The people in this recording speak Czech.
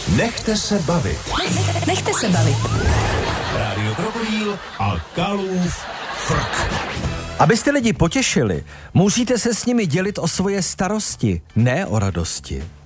Nechte se bavit. Nechte se bavit. Rádio Krokodýl a Kalův frk. Abyste lidi potěšili, musíte se s nimi dělit o svoje starosti, ne o radosti.